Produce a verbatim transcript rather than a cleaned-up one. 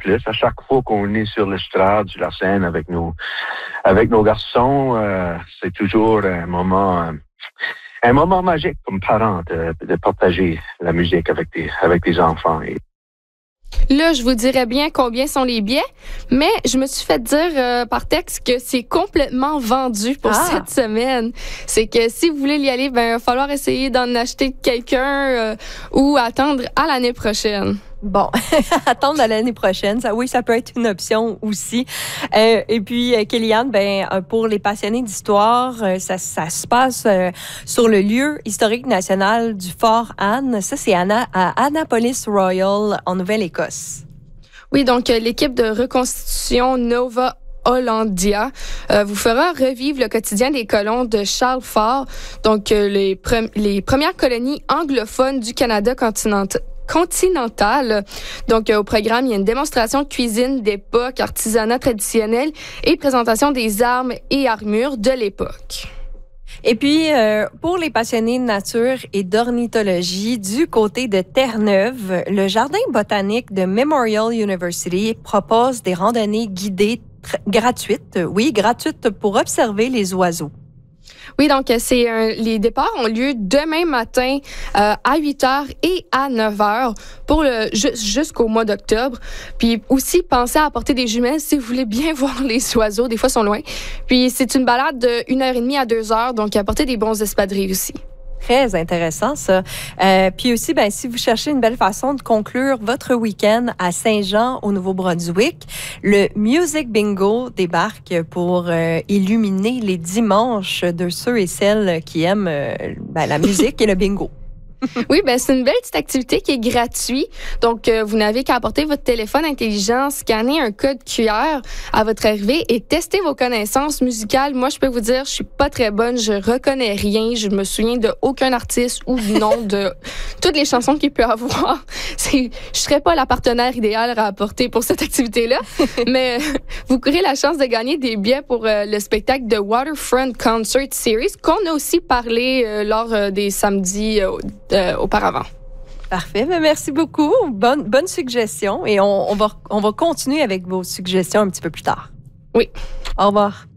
plus. À chaque fois qu'on est sur l'estrade, sur la scène avec nos, avec nos garçons, euh, c'est toujours un moment, euh, un moment magique comme parent de, de partager la musique avec des, avec des enfants. Et là, je vous dirais bien combien sont les billets, mais je me suis fait dire euh, par texte que c'est complètement vendu pour ah. cette semaine. C'est que si vous voulez y aller, ben, il va falloir essayer d'en acheter quelqu'un euh, ou attendre à l'année prochaine. Bon, attendre à l'année prochaine, ça, oui, ça peut être une option aussi. Euh, et puis, euh, Kéliane, ben, pour les passionnés d'histoire, euh, ça, ça se passe euh, sur le lieu historique national du Fort Anne. Ça, c'est Anna, à Annapolis Royal, en Nouvelle-Écosse. Oui, donc euh, l'équipe de reconstitution Nova Hollandia euh, vous fera revivre le quotidien des colons de Charles Fort, donc euh, les, pre- les premières colonies anglophones du Canada continental. continentale. Donc, euh, au programme, il y a une démonstration de cuisine d'époque, artisanat traditionnel et présentation des armes et armures de l'époque. Et puis, euh, pour les passionnés de nature et d'ornithologie, du côté de Terre-Neuve, le jardin botanique de Memorial University propose des randonnées guidées tr- gratuites, oui, gratuites pour observer les oiseaux. Oui, donc c'est un, les départs ont lieu demain matin euh, à huit heures et à neuf heures pour le jusqu'au mois d'octobre. Puis aussi, pensez à apporter des jumelles si vous voulez bien voir les oiseaux. Des fois, ils sont loin. Puis c'est une balade de une heure et demie à deux heures, donc apportez des bons espadrilles aussi. Très intéressant, ça. Euh, puis aussi, ben, si vous cherchez une belle façon de conclure votre week-end à Saint-Jean, au Nouveau-Brunswick, le Music Bingo débarque pour euh, illuminer les dimanches de ceux et celles qui aiment euh, ben, la musique et le bingo. Oui, ben c'est une belle petite activité qui est gratuite. Donc, euh, vous n'avez qu'à apporter votre téléphone intelligent, scanner un code Q R à votre arrivée et tester vos connaissances musicales. Moi, je peux vous dire, je suis pas très bonne, je reconnais rien, je me souviens de aucun artiste ou du nom de toutes les chansons qu'il peut avoir. C'est, je serais pas la partenaire idéale à apporter pour cette activité-là, mais vous courez la chance de gagner des billets pour euh, le spectacle de Waterfront Concert Series qu'on a aussi parlé euh, lors euh, des samedis euh, Euh, auparavant. Parfait, mais merci beaucoup. Bonne, bonne suggestion et on, on, va, on va continuer avec vos suggestions un petit peu plus tard. Oui. Au revoir.